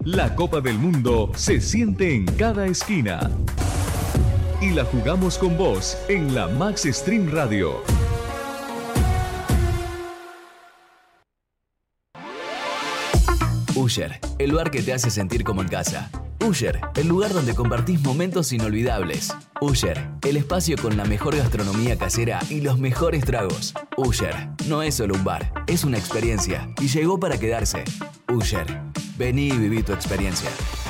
La Copa del Mundo se siente en cada esquina. Y la jugamos con vos en la Max Stream Radio. Usher, el lugar que te hace sentir como en casa. Usher, el lugar donde compartís momentos inolvidables. Usher, el espacio con la mejor gastronomía casera y los mejores tragos. Usher, no es solo un bar, es una experiencia y llegó para quedarse. Usher, vení y viví tu experiencia.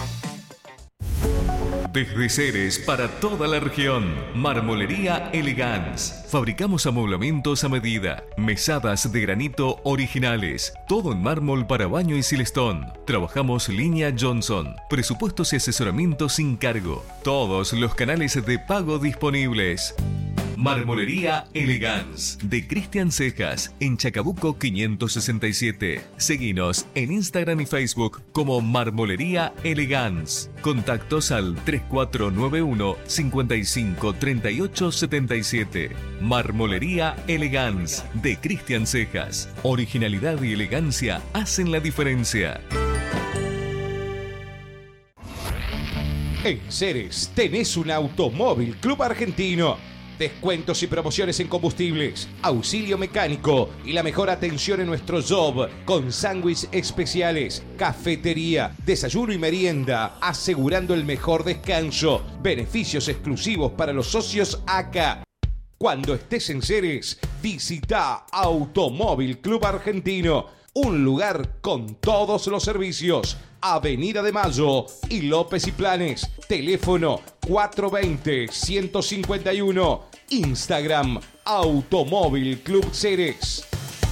Desde Ceres para toda la región, Marmolería Elegance. Fabricamos amoblamientos a medida, mesadas de granito originales, todo en mármol para baño y silestón. Trabajamos línea Johnson, presupuestos y asesoramiento sin cargo. Todos los canales de pago disponibles. Marmolería Elegance, de Cristian Cejas, en Chacabuco 567. Seguinos en Instagram y Facebook como Marmolería Elegance. Contactos al 3491 55 38 77. Marmolería Elegance, de Cristian Cejas. Originalidad y elegancia hacen la diferencia. En Ceres tenés un Automóvil Club Argentino. Descuentos y promociones en combustibles, auxilio mecánico y la mejor atención en nuestro job con sándwiches especiales, cafetería, desayuno y merienda, asegurando el mejor descanso, beneficios exclusivos para los socios ACA. Cuando estés en Ceres, visita Automóvil Club Argentino, un lugar con todos los servicios. Avenida de Mayo y López y Planes. Teléfono 420-151. Instagram Automóvil Club Ceres.